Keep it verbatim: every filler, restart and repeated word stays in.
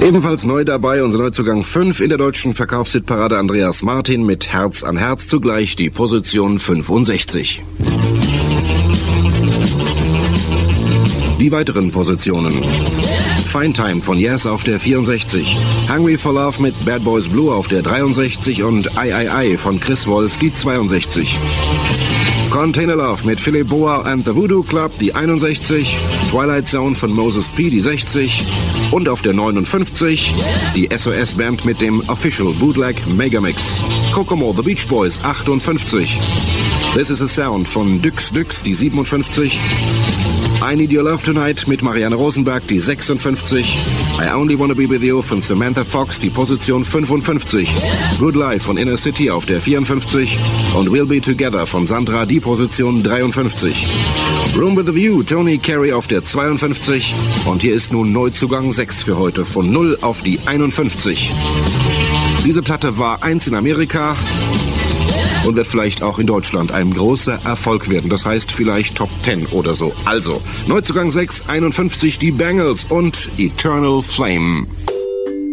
Ebenfalls neu dabei unser Neuzugang fünf in der deutschen Verkaufshitparade Andreas Martin mit Herz an Herz, zugleich die Position fünfundsechzig. Die weiteren Positionen: Fine Time von Yes auf der vierundsechzig, Hungry for Love mit Bad Boys Blue auf der dreiundsechzig und I I I von Chris Wolf die zweiundsechzig. Container Love mit Philip Boa and the Voodoo Club die einundsechzig, Twilight Zone von Moses P die sechzig und auf der neunundfünfzig die S O S Band mit dem Official Bootleg Megamix. Kokomo The Beach Boys achtundfünfzig, This is a Sound von Dyx Dyx die siebenundfünfzig, I Need Your Love Tonight mit Marianne Rosenberg die sechsundfünfzig, I Only Wanna Be With You von Samantha Fox die Position fünfundfünfzig, Good Life von Inner City auf der vierundfünfzig und We'll Be Together von Sandra die Position dreiundfünfzig. Room with a View, Tony Carey auf der zweiundfünfzig und hier ist nun Neuzugang sechs für heute, von null auf die einundfünfzig. Diese Platte war eins in Amerika und wird vielleicht auch in Deutschland ein großer Erfolg werden. Das heißt vielleicht Top zehn oder so. Also, Neuzugang sechs, einundfünfzig, die Bangles und Eternal Flame.